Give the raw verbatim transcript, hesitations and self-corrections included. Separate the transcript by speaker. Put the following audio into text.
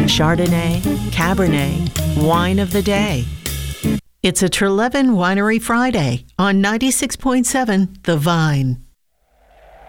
Speaker 1: Chardonnay, Cabernet, Wine of the Day. It's a Trelevin Winery Friday on ninety-six point seven The Vine.